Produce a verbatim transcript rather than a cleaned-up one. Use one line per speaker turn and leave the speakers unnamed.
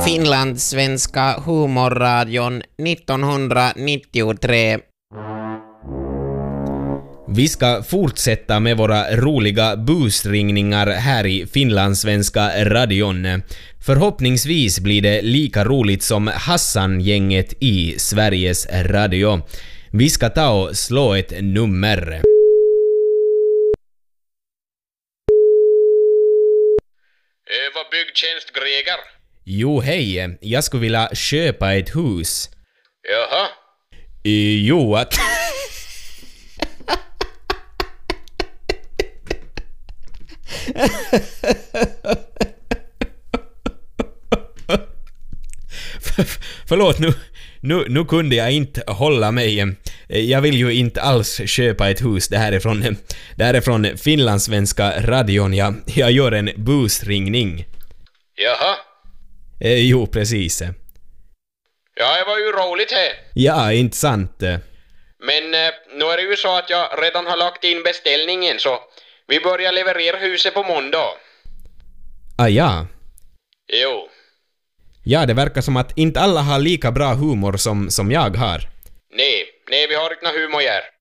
Finlandssvenska humorradion nittonhundranittiotre.
Vi ska fortsätta med våra roliga busringningar här i Finlandssvenska radion. Förhoppningsvis blir det lika roligt som Hassan-gänget i Sveriges Radio. Vi ska ta och slå ett nummer.
Öva byggtjänst Greger.
Jo, hej. Jag skulle vilja köpa ett hus.
Jaha.
Jo, att... För, förlåt, nu, nu, nu kunde jag inte hålla mig. Jag vill ju inte alls köpa ett hus. Det här är från, det här är från Finlandssvenska radion. Jag, jag gör en busringning.
Jaha.
Eh, jo, precis.
Ja, det var ju roligt här.
Ja, inte sant.
Men eh, nu är det ju så att jag redan har lagt in beställningen, så vi börjar leverera huset på måndag.
Ah, ja.
Jo.
Ja, det verkar som att inte alla har lika bra humor som, som jag har.
Nej, nej, vi har inte någon humor här.